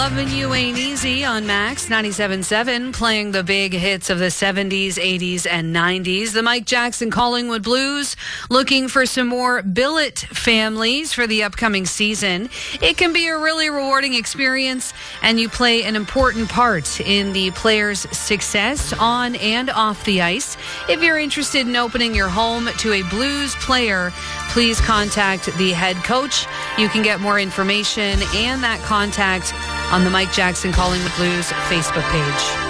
Lovin' You Ain't Easy on Max 97.7, playing the big hits of the 70s, 80s, and 90s. The Mike Jackson Collingwood Blues looking for some more billet families for the upcoming season. It can be a really rewarding experience, and you play an important part in the players' success on and off the ice. If you're interested in opening your home to a Blues player, please contact the head coach. You can get more information and that contact on the Mike Jackson Collingwood Blues Facebook page.